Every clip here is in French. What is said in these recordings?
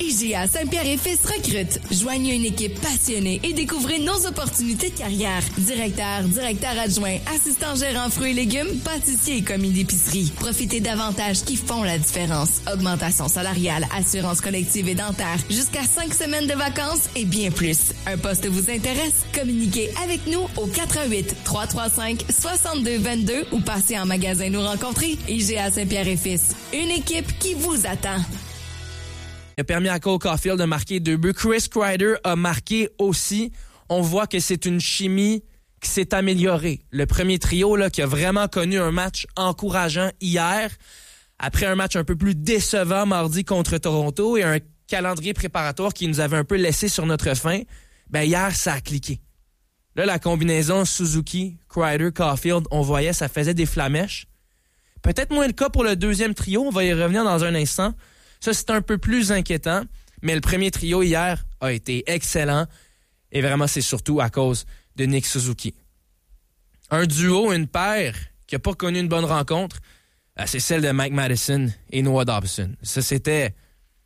IGA Saint-Pierre-et-Fils recrute. Joignez une équipe passionnée et découvrez nos opportunités de carrière. Directeur adjoint, assistant gérant fruits et légumes, pâtissier et commis d'épicerie. Profitez d'avantages qui font la différence. Augmentation salariale, assurance collective et dentaire, jusqu'à 5 semaines de vacances et bien plus. Un poste vous intéresse? Communiquez avec nous au 88 335 62 22 ou passez en magasin nous rencontrer. IGA Saint-Pierre-et-Fils. Une équipe qui vous attend. Il a permis à Cole Caulfield de marquer 2 buts. Chris Kreider a marqué aussi. On voit que c'est une chimie qui s'est améliorée. Le premier trio là, qui a vraiment connu un match encourageant hier, après un match un peu plus décevant mardi contre Toronto et un calendrier préparatoire qui nous avait un peu laissé sur notre faim, hier, ça a cliqué. Là, la combinaison Suzuki, Kreider, Caulfield, on voyait, ça faisait des flamèches. Peut-être moins le cas pour le deuxième trio, on va y revenir dans un instant. Ça, c'est un peu plus inquiétant, mais le premier trio hier a été excellent et vraiment, c'est surtout à cause de Nick Suzuki. Un duo, une paire qui n'a pas connu une bonne rencontre, c'est celle de Mike Matheson et Noah Dobson. Ça, c'était...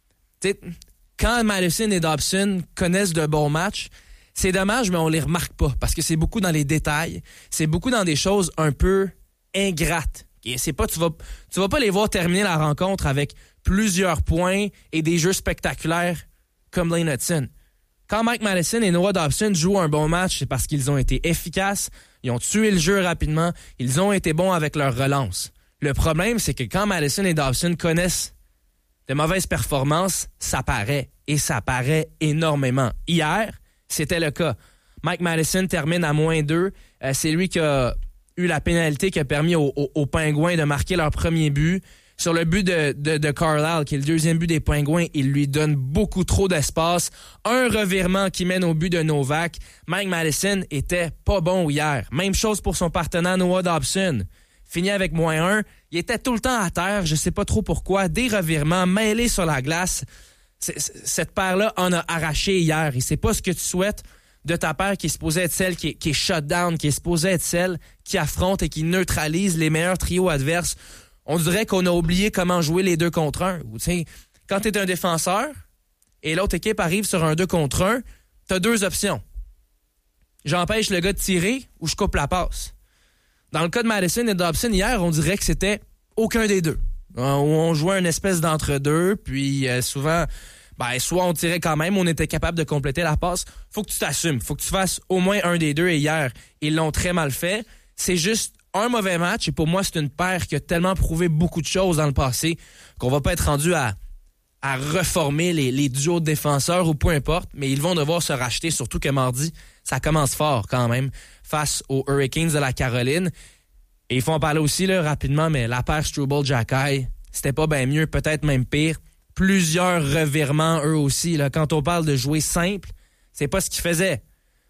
Quand Matheson et Dobson connaissent de bons matchs, c'est dommage, mais on les remarque pas parce que c'est beaucoup dans les détails, c'est beaucoup dans des choses un peu ingrates. Et c'est pas, tu vas pas les voir terminer la rencontre avec plusieurs points et des jeux spectaculaires comme Lane Hudson. Quand Mike Matheson et Noah Dobson jouent un bon match, c'est parce qu'ils ont été efficaces, ils ont tué le jeu rapidement, ils ont été bons avec leur relance. Le problème, c'est que quand Matheson et Dobson connaissent de mauvaises performances, ça paraît. Et ça paraît énormément. Hier, c'était le cas. Mike Matheson termine à -2. C'est lui qui a eu la pénalité qui a permis aux Pingouins de marquer leur premier but. Sur le but de Carlisle, qui est le deuxième but des Pingouins, il lui donne beaucoup trop d'espace. Un revirement qui mène au but de Novak. Mike Matheson était pas bon hier. Même chose pour son partenaire Noah Dobson. Fini avec -1. Il était tout le temps à terre, je sais pas trop pourquoi. Des revirements mêlés sur la glace. Cette paire-là en a arraché hier. Et c'est pas ce que tu souhaites de ta paire qui est supposée être celle qui est shut down, qui est supposée être celle qui affronte et qui neutralise les meilleurs trios adverses. On dirait qu'on a oublié comment jouer les 2 contre 1. Quand tu es un défenseur et l'autre équipe arrive sur un 2 contre 1, tu as 2 options. J'empêche le gars de tirer ou je coupe la passe. Dans le cas de Matheson et Dobson, hier, on dirait que c'était aucun des deux. On jouait une espèce d'entre-deux, puis souvent, soit on tirait quand même, on était capable de compléter la passe. Faut que tu t'assumes, faut que tu fasses au moins un des deux, et hier, ils l'ont très mal fait. C'est juste un mauvais match, et pour moi, c'est une paire qui a tellement prouvé beaucoup de choses dans le passé qu'on va pas être rendu à reformer les duos de défenseurs ou peu importe, mais ils vont devoir se racheter, surtout que mardi, ça commence fort quand même, face aux Hurricanes de la Caroline. Et il faut en parler aussi là, rapidement, mais la paire Struble-Jacky, c'était pas bien mieux, peut-être même pire. Plusieurs revirements, eux aussi. Là, quand on parle de jouer simple, c'est pas ce qu'ils faisaient.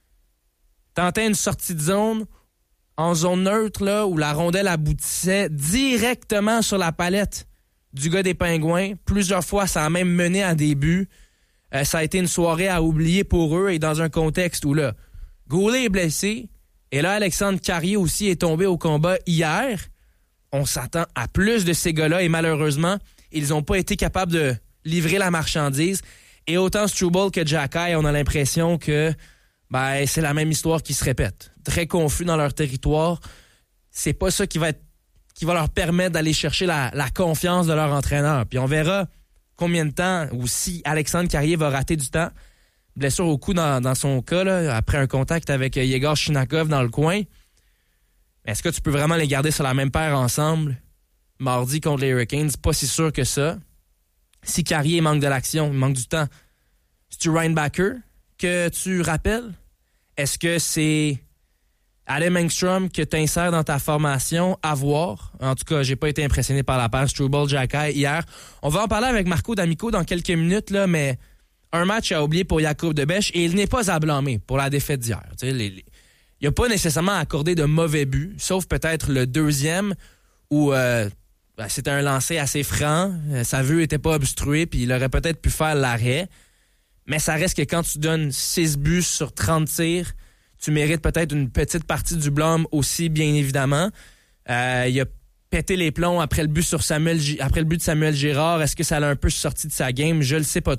Tentait une sortie de zone, en zone neutre, là, où la rondelle aboutissait directement sur la palette du gars des Pingouins. Plusieurs fois, ça a même mené à des buts. Ça a été une soirée à oublier pour eux et dans un contexte où là, Goulet est blessé et là, Alexandre Carrier aussi est tombé au combat hier. On s'attend à plus de ces gars-là et malheureusement, ils n'ont pas été capables de livrer la marchandise. Et autant Struble que Jacky, on a l'impression que c'est la même histoire qui se répète. Très confus dans leur territoire. C'est pas ça qui va leur permettre d'aller chercher la confiance de leur entraîneur. Puis on verra combien de temps, ou si Alexandre Carrier va rater du temps. Blessure au cou dans son cas, là, après un contact avec Yegor Shinakov dans le coin. Est-ce que tu peux vraiment les garder sur la même paire ensemble mardi contre les Hurricanes? Pas si sûr que ça. Si Carrier manque de l'action, il manque du temps, c'est-tu Ryan Backer que tu rappelles? Est-ce que c'est Adam Engstrom que tu insères dans ta formation? À voir. En tout cas, j'ai pas été impressionné par la paire Struble-Jacky hier. On va en parler avec Marco D'Amico dans quelques minutes, là, mais un match à oublier pour Jakub Debèche et il n'est pas à blâmer pour la défaite d'hier. Il n'a pas nécessairement accordé de mauvais buts, sauf peut-être le deuxième où c'était un lancer assez franc. Sa vue n'était pas obstruée puis il aurait peut-être pu faire l'arrêt. Mais ça reste que quand tu donnes 6 buts sur 30 tirs, tu mérites peut-être une petite partie du blâme aussi, bien évidemment. Il a pété les plombs après le but de Samuel Girard. Est-ce que ça l'a un peu sorti de sa game? Je le sais pas